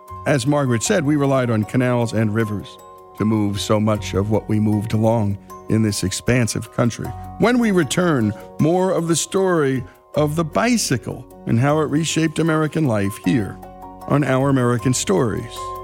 As Margaret said, we relied on canals and rivers to move so much of what we moved along in this expansive country. When we return, more of the story of the bicycle and how it reshaped American life here on Our American Stories.